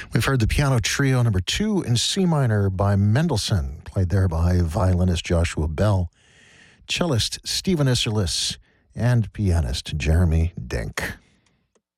We've heard the piano trio number 2 in C minor by Mendelssohn, played there by violinist Joshua Bell, cellist Stephen Isserlis, and pianist Jeremy Denk.